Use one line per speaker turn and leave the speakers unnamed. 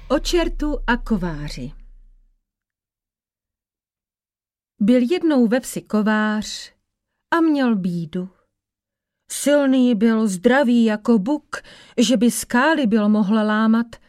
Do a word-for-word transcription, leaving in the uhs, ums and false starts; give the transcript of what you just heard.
O čertu a kováři. Byl jednou ve vsi kovář a měl bídu. Silný byl, zdravý jako buk, že by skály byl mohl lámat,